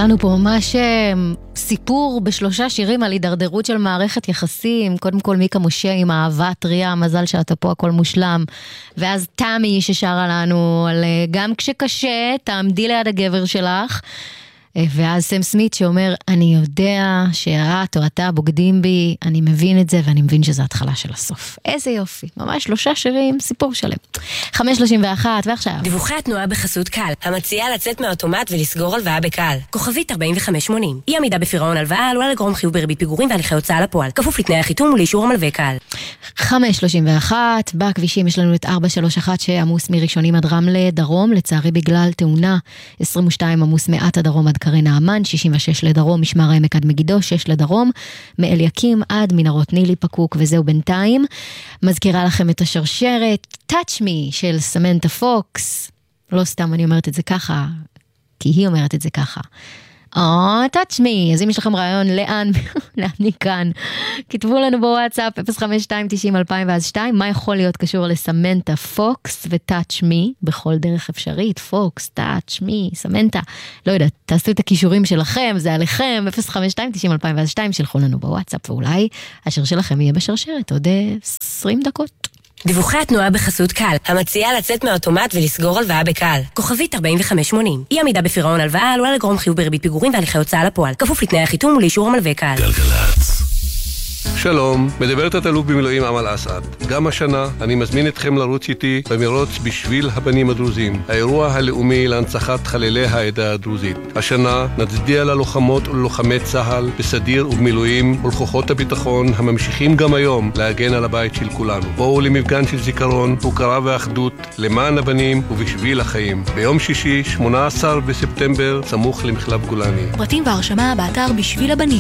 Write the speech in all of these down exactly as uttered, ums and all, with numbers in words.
לנו פה ממש סיפור בשלושה שירים על הידרדרות של מערכת יחסים. קודם כל מיקה משה עם אהבה טריה, מזל שאתה פה הכל מושלם. ואז תמי ששרה לנו על גם כשקשה תעמדי ליד הגבר שלך. ואז סם סמית שאומר, אני יודע שאת או אתה בוגדים בי, אני מבין את זה ואני מבין שזה התחלה של הסוף. איזה יופי, ממש שלושה שירים, סיפור שלם. חמש שלושים ואחת, ועכשיו דיווחי התנועה בחסות קל, המציעה לצאת מהאוטומט ולסגור הלוואה בקל. כוכבית ארבעים וחמש שמונים. אי עמידה בפירעון הלוואה עלולה לגרום חיוב בריבית פיגורים והליכי הוצאה לפועל. כפוף לתנאי החיתום ולאישור המלווה קל. חמש שלושים ואחת, בכבישים יש לנו את ארבע שלוש אחת שעמוס מראשונים עד רמלה דרום, לצערי בגלל תאונה. עשרים ושתיים עמוס מעט הדרום עד קרן האמן, שישים ושש לדרום, משמר העמק עד מגידו, שש לדרום, מאליקים עד מנהרות נילי פקוק, וזהו בינתיים. מזכירה לכם את השרשרת Touch Me של סמנטה פוקס. לא סתם אני אומרת את זה ככה, כי היא אומרת את זה ככה. אה, Touch Me. אז אם יש לכם רעיון לאן, לאן מכאן, כתבו לנו בוואטסאפ אפס חמש שתיים תשעים אלפיים ואז שתיים, מה יכול להיות קשור לסמנטה פוקס ו-Touch Me, בכל דרך אפשרית, פוקס, Touch Me, סמנטה, לא יודעת, תעשו את הכישורים שלכם, זה עליכם, אפס חמש שתיים תשעים אלפיים ואז שתיים, שלחו לנו בוואטסאפ, ואולי השיר שלכם יהיה בשרשרת, עוד עשרים דקות. דיווחי התנועה בחסות קל, המציעה לצאת מהאוטומט ולסגור הלוואה בקל. כוכבית ארבעים וחמש שמונים. אי עמידה בפירעון הלוואה עלולה לגרום חיוב בריבית פיגורים והליכי הוצאה לפועל. כפוף לתנאי החיתום ולאישור המלווה קל. גלגלצ. שלום, מדברת התלוף במילואים אמל אסעד. גם השנה אני מזמין אתכם לרוץ איתי במרוץ בשביל הבנים הדרוזים, האירוע הלאומי להנצחת חללי העדה הדרוזית. השנה נצדיע ללוחמות וללוחמי צה"ל בסדיר ובמילואים ולכוחות הביטחון הממשיכים גם היום להגן על הבית של כולנו. בואו למפגן של זיכרון, הוקרה ואחדות למען הבנים ובשביל החיים. ביום שישי, שמונה עשר בספטמבר, סמוך למחלף גולני. פרטים והרשמה באתר בשביל הבנים.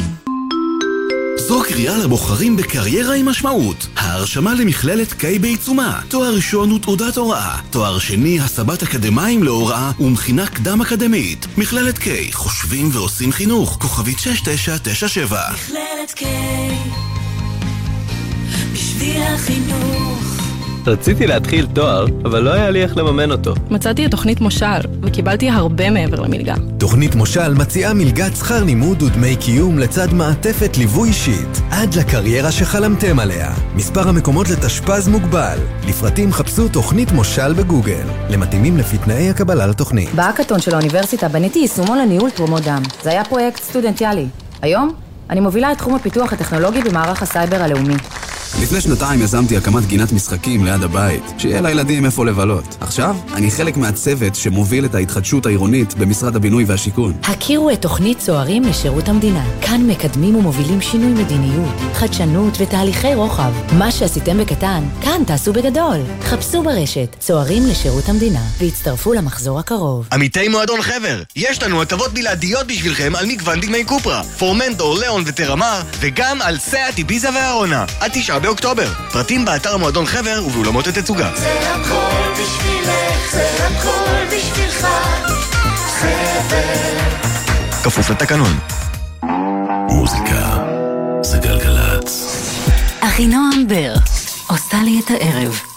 זו קריאה לבוחרים בקריירה עם משמעות. ההרשמה למכללת קיי בעיצומה. תואר ראשון ותעודת הוראה. תואר שני, הסבת אקדמיים להוראה ומכינה קדם אקדמית. מכללת קיי, חושבים ועושים חינוך. כוכבית שש תשע תשע שבע. מכללת קיי, בשביל החינוך. רציתי להתחיל תואר, אבל לא היה לי איך לממן אותו. מצאתי את תוכנית מושל, וקיבלתי הרבה מעבר למלגה. תוכנית מושל מציעה מלגת שכר לימוד ודמי קיום לצד מעטפת ליווי אישית, עד לקריירה שחלמתם עליה. מספר המקומות לתשפ"ז מוגבל. לפרטים חפשו תוכנית מושל בגוגל. למתאימים לפי תנאי הקבלה לתוכנית. בהאקתון של האוניברסיטה בניתי יישומון לניהול תרומות דם. זה היה פרויקט סטודנטיאלי. היום אני מובילה את תחום הפיתוח הטכנולוגי במערך הסייבר הלאומי. לפני שנתיים יזמתי הקמת גינת משחקים ליד הבית, שיהיה לילדים איפה לבלות. עכשיו, אני חלק מהצוות שמוביל את ההתחדשות העירונית במשרד הבינוי והשיכון. הכירו את תוכנית צוערים לשירות המדינה. כאן מקדמים ומובילים שינוי מדיניות, חדשנות ותהליכי רוחב. מה שעשיתם בקטן, כאן תעשו בגדול. חפשו ברשת צוערים לשירות המדינה והצטרפו למחזור הקרוב. עמיתי מועדון חבר, יש לנו הטבות בלעדיות בשבילכם על מגוון דגמי קופרה, פורמנטור, ליאון וטרמר, וגם על סאט, איביזה והארונה. עד תשעה באוקטובר. פרטים באתר המועדון חבר ובאולמות התצוגה. זה הכל בשבילך, זה הכל בשבילך, חבר. כפוף לתקנון. מוזיקה זה גלגלצ. אחינועם בר עושה לי את הערב.